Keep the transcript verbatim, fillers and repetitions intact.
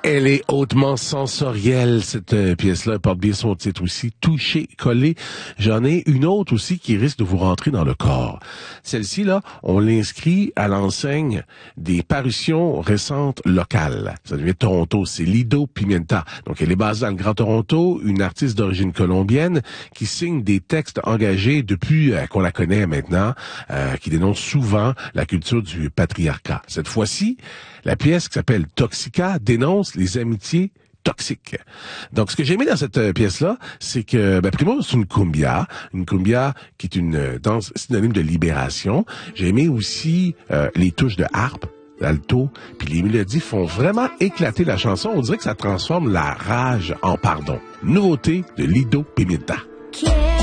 Elle est hautement sensorielle, cette euh, pièce-là. Elle porte bien son titre aussi, Touché, collé. J'en ai une autre aussi qui risque de vous rentrer dans le corps. Celle-ci, là, on l'inscrit à l'enseigne des parutions récentes locales. Ça devient Toronto, c'est Lido Pimienta. Donc, elle est basée dans le Grand Toronto, une artiste d'origine colombienne qui signe des textes engagés depuis euh, qu'on la connaît maintenant, euh, qui dénonce souvent la culture du patriarcat. Cette fois-ci, la pièce qui s'appelle Toxica dénonce les amitiés toxiques. Donc, ce que j'ai aimé dans cette euh, pièce-là, c'est que, ben, primo, c'est une cumbia, une cumbia qui est une euh, danse synonyme de libération. J'ai aimé aussi euh, les touches de harpe, d'alto, puis les mélodies font vraiment éclater la chanson. On dirait que ça transforme la rage en pardon. Nouveauté de Lido Pimienta.